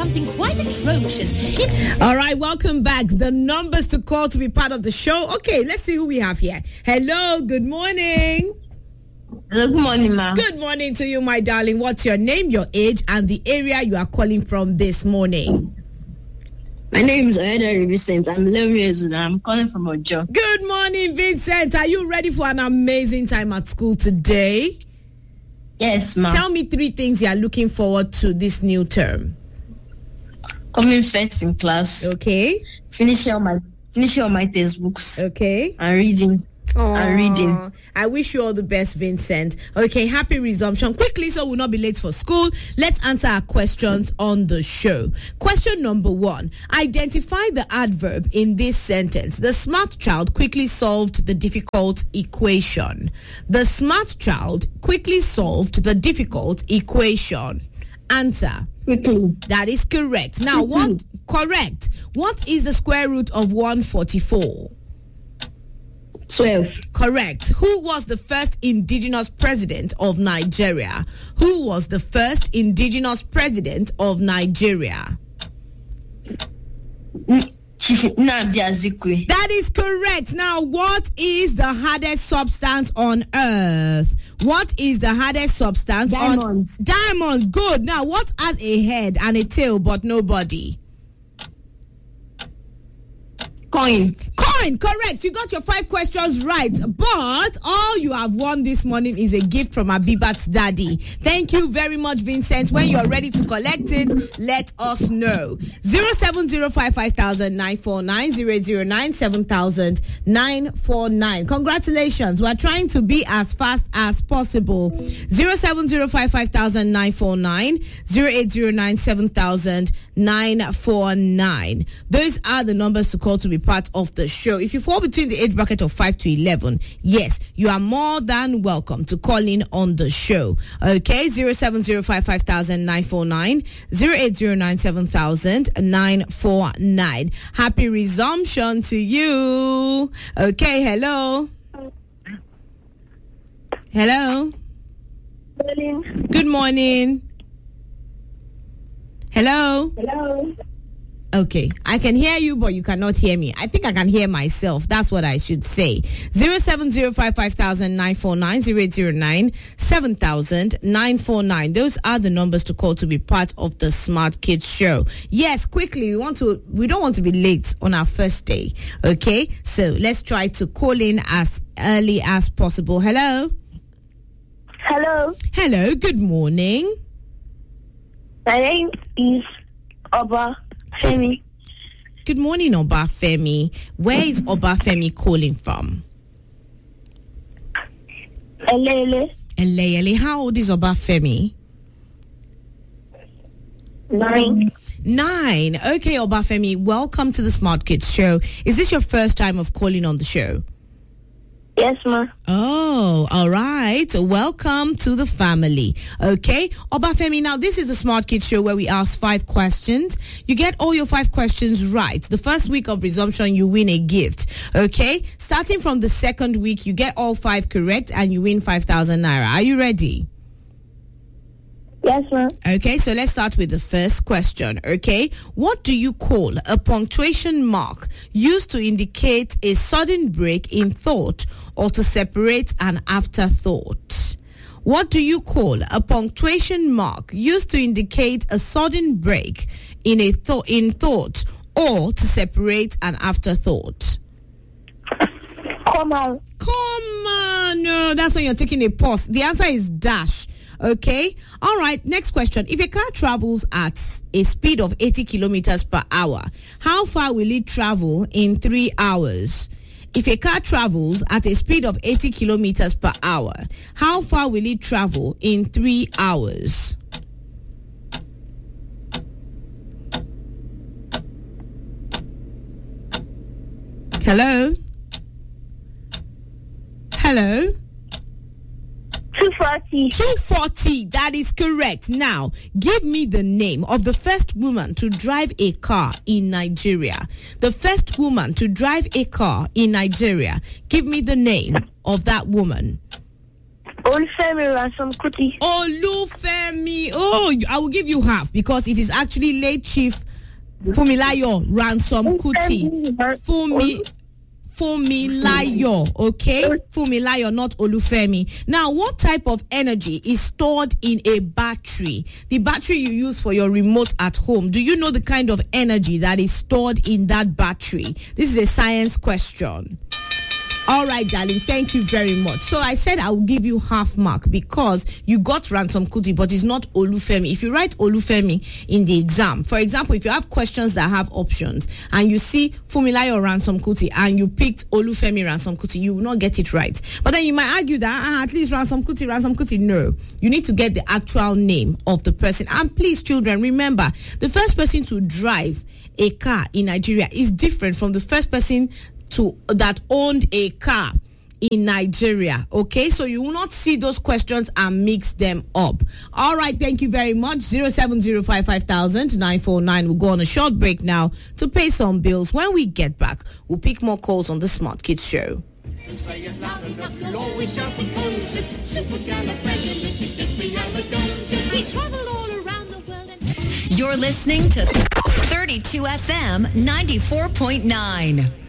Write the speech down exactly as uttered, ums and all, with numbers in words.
something quite atrocious. It- All right, welcome back. The numbers to call to be part of the show. Okay, let's see who we have here. Hello, good morning. Hello, good morning, ma'am. Good morning to you, my darling. What's your name, your age, and the area you are calling from this morning? My name is Oyedere Vincent. I'm eleven years old and I'm calling from Ojo. Good morning, Vincent. Are you ready for an amazing time at school today? Yes, ma'am. Tell me three things you are looking forward to this new term. Coming first in class. Okay. Finishing all my finishing all my textbooks. Okay. And reading. Aww. And reading. I wish you all the best, Vincent. Okay, happy resumption. Quickly, so we'll not be late for school. Let's answer our questions on the show. Question number one. Identify the adverb in this sentence. The smart child quickly solved the difficult equation. The smart child quickly solved the difficult equation. Answer. Quickly. That is correct. Now, Quickly. what? Correct. What is the square root of one forty-four? twelve. Correct. Who was the first indigenous president of Nigeria? Who was the first indigenous president of Nigeria? Chief Nnamdi Azikiwe. That is correct. Now, what is the hardest substance on earth? What is the hardest substance Diamond. on diamond? Good. Now, what has a head and a tail but no body? Coin. Coin, correct. You got your five questions right. But all you have won this morning is a gift from Abibat's daddy. Thank you very much, Vincent. When you're ready to collect it, let us know. zero seven zero five five thousand nine four nine zero zero nine seven thousand nine four nine. Congratulations. We're trying to be as fast as possible. zero seven zero five five thousand nine four nine zero eight zero nine seven thousand nine four nine. Those are the numbers to call to be part of the show. If you fall between the age bracket of five to eleven, yes, you are more than welcome to call in on the show. Okay, zero seven zero five five thousand nine four nine zero eight zero nine seven thousand nine four nine. Happy resumption to you. Okay, hello. Hello. Morning. Good morning. Hello. Hello. Okay, I can hear you, but you cannot hear me. I think I can hear myself. That's what I should say. zero seven zero five five thousand nine four nine zero eight zero nine seven thousand nine four nine. Those are the numbers to call to be part of the Smart Kids Show. Yes, quickly, we want to. We don't want to be late on our first day. Okay, so let's try to call in as early as possible. Hello. Hello. Hello. Good morning. My name is Oba Femi. Good morning, Obafemi. Where is Obafemi calling from? Elele. Elele. How old is Obafemi? Nine. Nine. Okay, Obafemi, welcome to the Smart Kids Show. Is this your first time of calling on the show? Yes, ma. Oh, all right. Welcome to the family. Okay. Obafemi, now this is the Smart Kids Show where we ask five questions. You get all your five questions right. The first week of resumption, you win a gift. Okay. Starting from the second week, you get all five correct and you win five thousand naira. Are you ready? Yes, ma. Okay, so let's start with the first question, okay? What do you call a punctuation mark used to indicate a sudden break in thought or to separate an afterthought? What do you call a punctuation mark used to indicate a sudden break in a thought in thought or to separate an afterthought? Come on. Come on, no, that's when you're taking a pause. The answer is dash. Okay. All right. Next question. If a car travels at a speed of eighty kilometers per hour, how far will it travel in three hours? If a car travels at a speed of eighty kilometers per hour, how far will it travel in three hours? Hello? Hello? two forty. two forty, that is correct. Now, give me the name of the first woman to drive a car in Nigeria. The first woman to drive a car in Nigeria. Give me the name of that woman. Olufemi Ransom Kuti. Olufemi. Oh, I will give you half because it is actually late Chief Fumilayo Ransom Kuti. Fumi. Fumilayo, okay? Fumilayo, not Olufemi. Now, what type of energy is stored in a battery? The battery you use for your remote at home. Do you know the kind of energy that is stored in that battery? This is a science question. All right, darling. Thank you very much. So I said I will give you half mark because you got Ransom Kuti, but it's not Olufemi. If you write Olufemi in the exam, for example, if you have questions that have options and you see Fumilayo Ransom Kuti and you picked Olufemi Ransom Kuti, you will not get it right. But then you might argue that ah, at least Ransom Kuti, Ransom Kuti. No, you need to get the actual name of the person. And please, children, remember the first person to drive a car in Nigeria is different from the first person to that owned a car in Nigeria. Okay, so you will not see those questions and mix them up. All right, thank you very much. Zero seven zero five five thousand nine four nine. We'll go on a short break now to pay some bills. When we get back, we'll pick more calls on the Smart Kids Show. You're listening to thirty-two F M ninety-four point nine.